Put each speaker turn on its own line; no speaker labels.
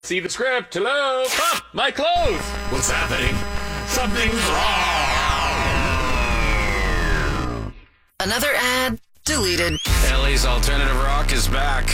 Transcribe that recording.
See the script. Hello? Pop, my clothes.
What's happening? Something's wrong.
Another ad deleted.
Ellie's Alternative Rock is back.